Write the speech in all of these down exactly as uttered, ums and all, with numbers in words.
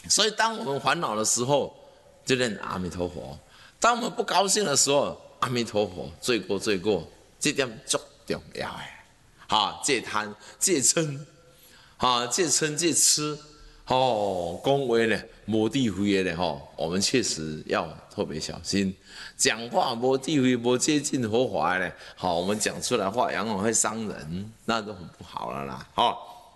所以，当我们烦恼的时候，就念阿弥陀佛；当我们不高兴的时候，阿弥陀佛，罪过罪过，这点足重要的。哈，戒贪、戒嗔，哈，戒嗔、戒痴，哦，讲话呢无智慧的吼，我们确实要特别小心。讲话无智慧、无接近佛法的，好，我们讲出来话，往往会伤人，那都很不好了啦，哈。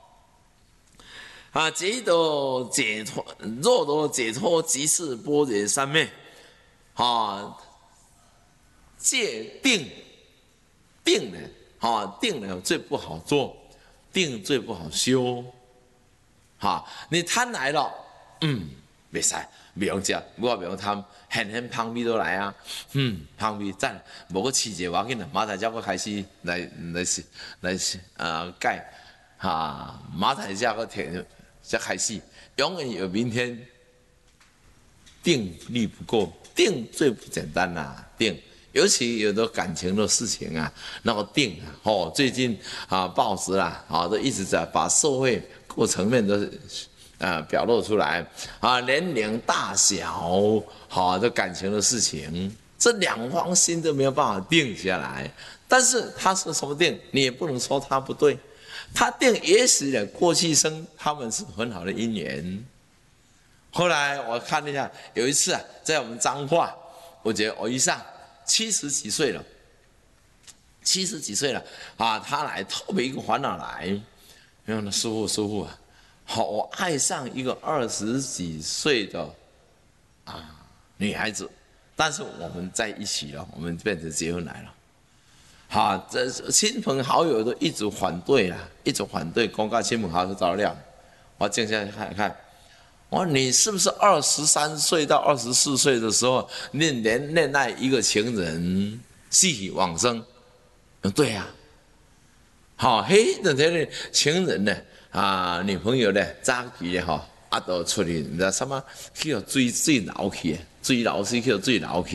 啊，解脱解脱，若多解脱即是般若三昧。啊，戒定，定呢，啊，定呢最不好做，定最不好修。哈，你贪来了，嗯，袂使，袂用食，我袂用贪，现现香味都来啊，嗯，香味赞，无个试者要紧啦，马仔才个开始来来来啊改，哈，马仔才个填。才开始，永远有明天。定力不够，定最不简单啦、啊，定，尤其有的感情的事情啊，那个定啊，哦，最近啊，报纸啦，啊，都一直在把社会各层面都啊表露出来啊，年龄大小，好的感情的事情，这两方心都没有办法定下来。但是他是什么定，你也不能说他不对。他定也许呢，过去生他们是很好的姻缘。后来我看了一下，有一次啊，在我们彰化，我觉得我一上七十几岁了，七十几岁了啊，他来特别一个烦恼来，因为呢，师父师父啊，好，我爱上一个二十几岁的啊女孩子，但是我们在一起了，我们变成结婚来了。好，这亲朋好友都一直反对啦，一直反对，公告亲朋好友照料。我静下来看看，我说你是不是二十三岁到二十四岁的时候，你恋恋爱一个情人，逝去往生？对呀、啊。好，嘿，那这个情人呢，啊，女朋友呢，早期的哈，啊，都出去，你知道什么？去到水水流去，水流水去到水流去。